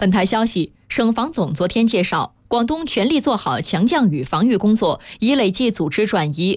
本台消息，省防总昨天介绍，广东全力做好强降雨防御工作，已累计组织转移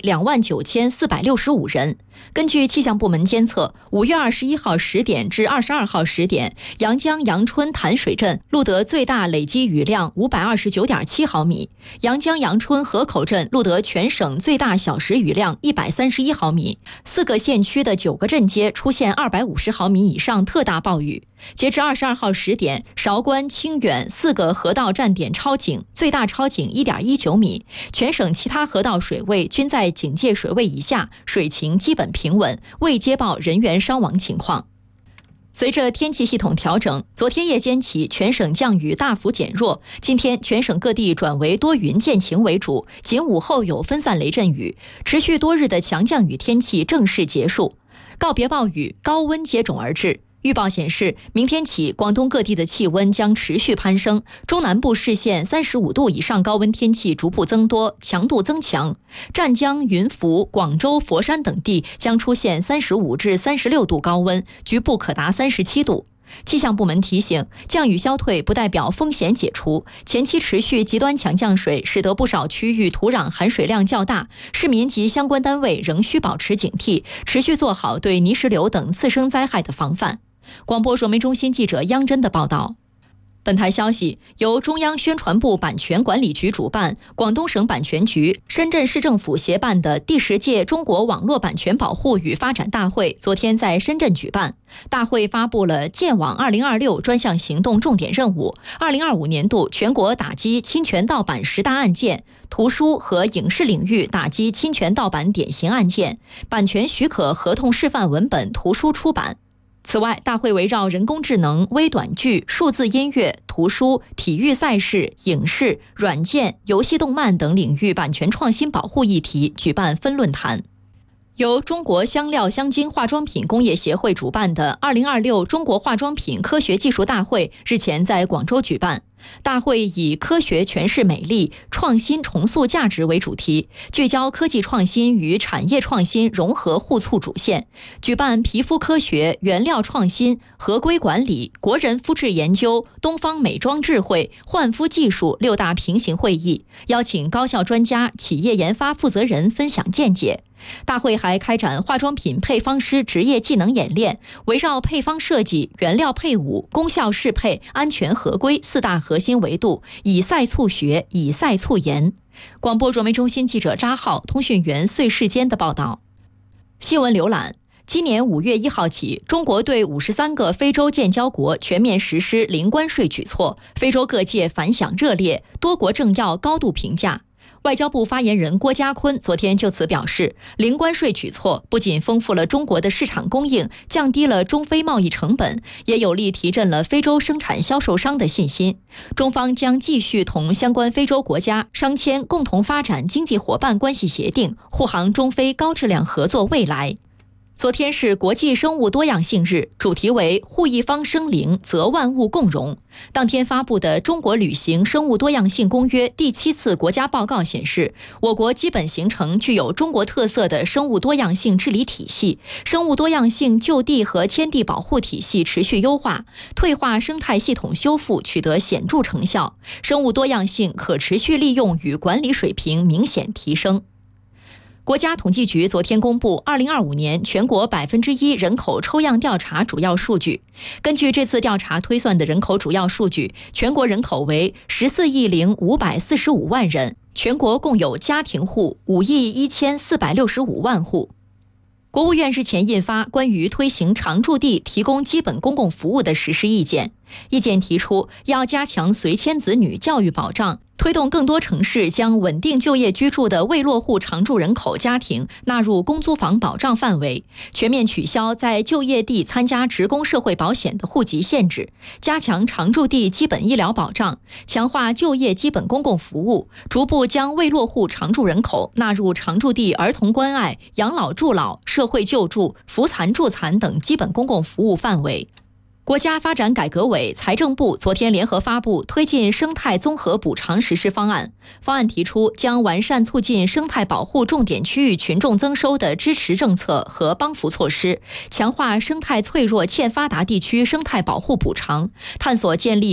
29465人。根据气象部门监测，5月21号10点至22号10点，阳江阳春潭水镇录得最大累积雨量529.7毫米，阳江阳春河口镇录得全省最大小时雨量131毫米，4个县区的9个镇街出现250毫米以上特大暴雨。截至22号10点，韶关、清远4个河道站点超警，最大超警1.19米，全省其他河道水位均在警戒水位以下，水情基本平稳，未接报人员伤亡情况。随着天气系统调整，昨天夜间起全省降雨大幅减弱，今天全省各地转为多云见晴为主，仅午后有分散雷阵雨，持续多日的强降雨天气正式结束，告别暴雨，高温接踵而至。预报显示，明天起广东各地的气温将持续攀升，中南部市县35度以上高温天气逐步增多，强度增强。湛江、云浮、广州、佛山等地将出现35至36度高温，局部可达37度。气象部门提醒，降雨消退不代表风险解除，前期持续极端强降水使得不少区域土壤含水量较大，市民及相关单位仍需保持警惕，持续做好对泥石流等次生灾害的防范。广播传媒中心记者央真的报道。本台消息，由中央宣传部版权管理局主办，广东省版权局、深圳市政府协办的第10届中国网络版权保护与发展大会昨天在深圳举办。大会发布了建网2026专项行动重点任务，2025年度全国打击侵权盗版10大案件，图书和影视领域打击侵权盗版典型案件，版权许可合同示范文本图书出版。此外，大会围绕人工智能、微短剧、数字音乐、图书、体育赛事、影视、软件、游戏动漫等领域版权创新保护议题举办分论坛。由中国香料香精化妆品工业协会主办的2026中国化妆品科学技术大会日前在广州举办。大会以科学诠释美丽，创新重塑价值为主题，聚焦科技创新与产业创新融合互促主线，举办皮肤科学、原料创新、合规管理、国人肤质研究、东方美妆智慧、焕肤技术6大平行会议，邀请高校专家、企业研发负责人分享见解。大会还开展化妆品配方师职业技能演练，围绕配方设计、原料配伍、功效适配、安全合规4大核心维度，以赛促学，以赛促研。广播传媒中心记者扎浩、通讯员穗世坚的报道。新闻浏览。今年5月1号起，中国对53个非洲建交国全面实施零关税举措，非洲各界反响热烈，多国政要高度评价。外交部发言人郭家坤昨天就此表示，零关税举措不仅丰富了中国的市场供应，降低了中非贸易成本，也有力提振了非洲生产销售商的信心。中方将继续同相关非洲国家商签共同发展经济伙伴关系协定，护航中非高质量合作未来。昨天是国际生物多样性日，主题为护一方生灵，则万物共荣。当天发布的《中国履行生物多样性公约》第7次国家报告显示，我国基本形成具有中国特色的生物多样性治理体系，生物多样性就地和迁地保护体系持续优化，退化生态系统修复取得显著成效，生物多样性可持续利用与管理水平明显提升。国家统计局昨天公布2025年全国1%人口抽样调查主要数据。根据这次调查推算的人口主要数据，全国人口为14.0545亿人，全国共有家庭户5.1465亿户。国务院日前印发关于推行常住地提供基本公共服务的实施意见。意见提出，要加强随迁子女教育保障，推动更多城市将稳定就业居住的未落户常住人口家庭纳入公租房保障范围，全面取消在就业地参加职工社会保险的户籍限制，加强常住地基本医疗保障，强化就业基本公共服务，逐步将未落户常住人口纳入常住地儿童关爱、养老助老、社会救助、扶残助残等基本公共服务范围。国家发展改革委、财政部昨天联合发布推进生态综合补偿实施方案。方案提出，将完善促进生态保护重点区域群众增收的支持政策和帮扶措施，强化生态脆弱欠发达地区生态保护补偿，探索建立